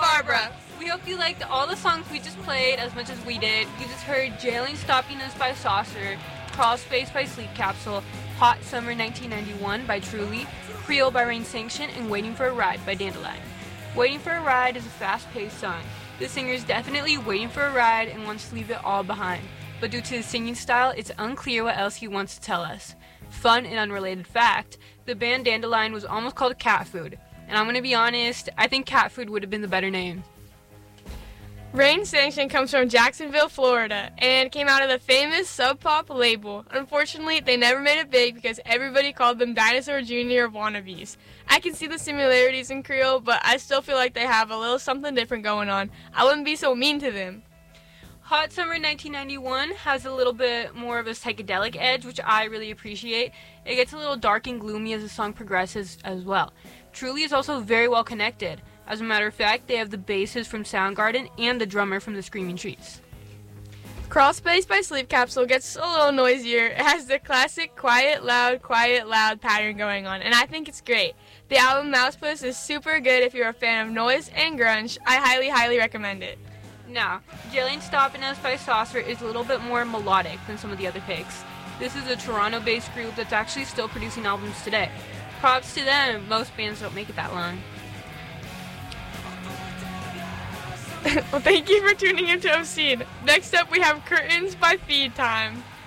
Barbara. We hope you liked all the songs we just played as much as we did. You just heard Jailing Stopping Us by Saucer, Crawl Space by Sleep Capsule, Hot Summer 1991 by Truly, Creole by Rain Sanction, and Waiting for a Ride by Dandelion. Waiting for a Ride is a fast-paced song. The singer is definitely waiting for a ride and wants to leave it all behind, but due to his singing style, it's unclear what else he wants to tell us. Fun and unrelated fact, the band Dandelion was almost called Cat Food, and I'm going to be honest, I think Cat Food would have been the better name. Rain Sanction comes from Jacksonville, Florida, and came out of the famous Sub Pop label. Unfortunately, they never made it big because everybody called them Dinosaur Jr. wannabes. I can see the similarities in Creole, but I still feel like they have a little something different going on. I wouldn't be so mean to them. Hot Summer 1991 has a little bit more of a psychedelic edge, which I really appreciate. It gets a little dark and gloomy as the song progresses as well. Truly is also very well connected. As a matter of fact, they have the bassist from Soundgarden and the drummer from the Screaming Trees. Crawl Space by Sleep Capsule gets a little noisier. It has the classic quiet, loud pattern going on, and I think it's great. The album Mousepuss is super good if you're a fan of noise and grunge. I highly recommend it. Now, Jailing Stopping Us by Saucer is a little bit more melodic than some of the other picks. This is a Toronto-based group that's actually still producing albums today. Props to them, most bands don't make it that long. Well, thank you for tuning into Obscene. Next up, we have Curtains by Feed Time.